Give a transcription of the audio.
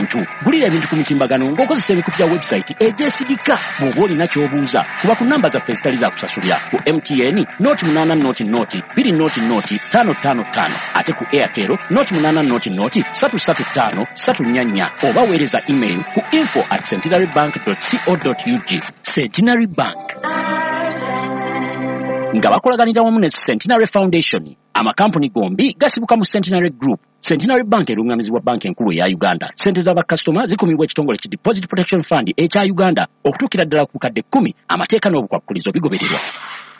ebintu gulira ebintu ku mitimbagano ng'okozesa ebikutu bya website egyesigika bw'oba olina ky'obuuza kuba ku namba zaffe ezitali za kusasulira ku MTN noti 8 255 ate ku Airtel noti 8 335 344 oba weereza email ku info@centenarybank.co.ug. Centenary Bank nga bakolaganira wamu ne Centenary Foundation, amakampuni gombi gasibuka mu Centenary Group. Centenary Bank erungamizibwa banki enkulu eya Uganda. Sente z'abakasitoma zikumibwa ekitongole ki Deposit Protection Fund ekya Uganda okutuukira ddala ku bukadde 10. Amateeka n'obukwakkulizo bigobererwa.